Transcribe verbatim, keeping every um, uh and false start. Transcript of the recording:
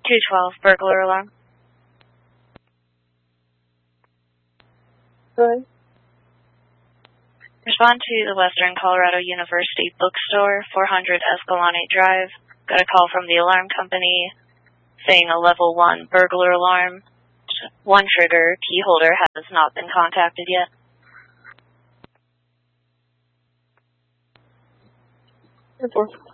two twelve, burglar alarm. Go ahead. Respond to the Western Colorado University bookstore, four hundred Escalante Drive. Got a call from the alarm company saying a level one burglar alarm. One trigger, key holder has not been contacted yet. ten four.